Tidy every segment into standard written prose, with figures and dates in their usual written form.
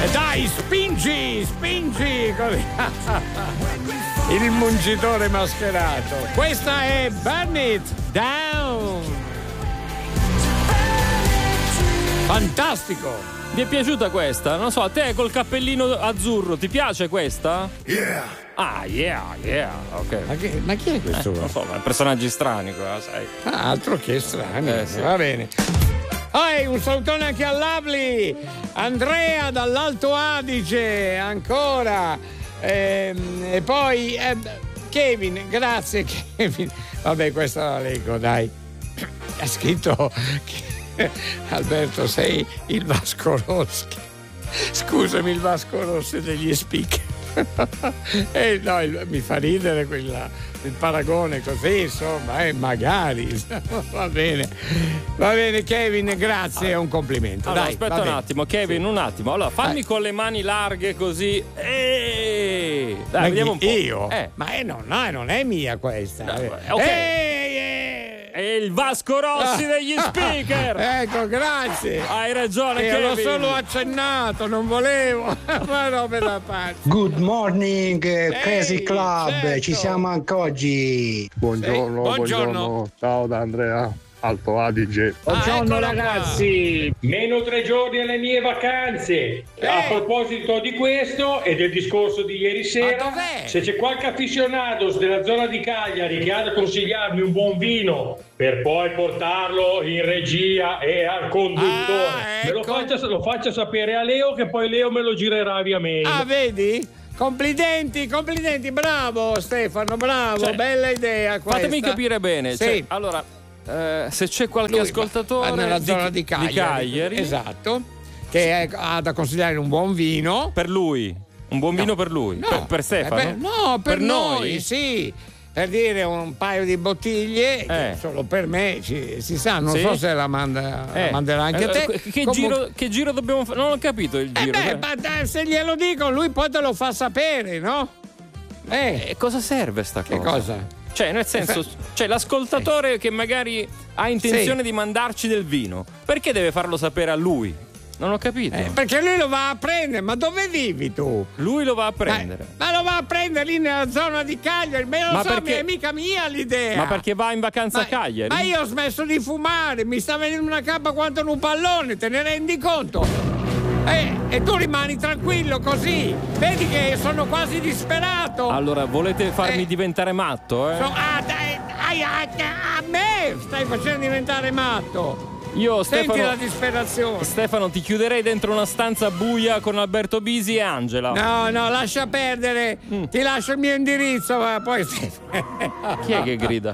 Dai, spingi! Il mungitore mascherato. Questa è Burn It Down. Fantastico. Vi è piaciuta questa? Non so, a te col cappellino azzurro ti piace questa? Yeah. Ah, yeah, ok. Ma chi è questo? Non so, ma personaggi strani qua, sai. Altro che strani, sì. Va bene. Un salutone anche a Lovely, Andrea dall'Alto Adige, ancora. E poi Kevin, grazie Kevin. Vabbè, questa la leggo, dai. Ha scritto che Alberto, sei il Vasco Rossi. Scusami, il Vasco Rossi degli speaker. No, mi fa ridere il paragone così, insomma, magari. Va bene Kevin, grazie, è un complimento. Allora, dai, aspetta un attimo, Kevin, un attimo. Allora, fammi con le mani larghe così. Dai, vediamo un po'. Io? Ma non è mia questa. Ok. È il Vasco Rossi degli speaker. Ecco, grazie. Hai ragione, Kevin. L'ho solo accennato, non volevo. Ma no, per la parte. Good morning, Crazy Club. Certo. Ci siamo anche oggi. Buongiorno. Ciao da Andrea, Alto Adige. Buongiorno ragazzi, meno 3 giorni alle mie vacanze. A proposito di questo e del discorso di ieri sera, se c'è qualche aficionados della zona di Cagliari che ha da consigliarmi un buon vino per poi portarlo in regia e al conduttore, me lo faccia sapere a Leo, che poi Leo me lo girerà via mail. Vedi? Complimenti, bravo Stefano, bravo, bella idea questa. Fatemi capire bene, sì. Allora, se c'è qualche ascoltatore nella zona di Cagliari, esatto, che ha da consigliare un buon vino per lui, un buon vino per lui, per Stefano, per noi, sì, per dire un paio di bottiglie che solo per me si sa, non so se la manderà anche a te. Che giro dobbiamo fare? Non ho capito il giro. Se glielo dico, lui poi te lo fa sapere, no? Cosa serve sta cosa? Che cosa? Cioè, nel senso, l'ascoltatore che magari ha intenzione di mandarci del vino, perché deve farlo sapere a lui? Non ho capito. Perché lui lo va a prendere, ma dove vivi tu? Lui lo va a prendere. Ma lo va a prendere lì nella zona di Cagliari, è mica mia l'idea. Ma perché va in vacanza a Cagliari? Ma io ho smesso di fumare, mi sta venendo una cappa quanto in un pallone, te ne rendi conto? E tu rimani tranquillo così, vedi che sono quasi disperato. Allora, volete farmi diventare matto? A me stai facendo diventare matto. Senti la disperazione. Stefano, ti chiuderei dentro una stanza buia con Alberto Bisi e Angela. No, lascia perdere. Ti lascio il mio indirizzo, ma poi chi è che grida?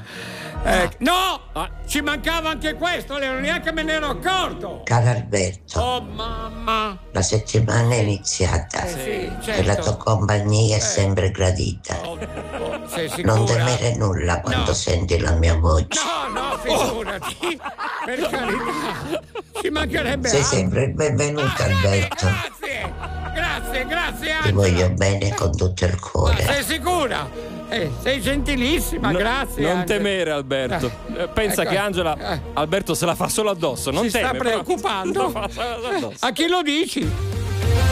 Ci mancava anche questo, Leo, neanche me ne ero accorto. Caro Alberto, oh mamma, la settimana è iniziata sì, certo. E la tua compagnia è sempre gradita. Sei sicura? Non temere nulla quando senti la mia voce. No, figurati. Per carità, ci mancherebbe sei altro. sempre il benvenuto, Alberto. Grazie Angela. Ti voglio bene con tutto il cuore. Sei sicura? Sei gentilissima, grazie. Non Angela. temere, Alberto. Pensa che Angela Alberto se la fa solo addosso. Non si teme, sta preoccupando. però, a chi lo dici?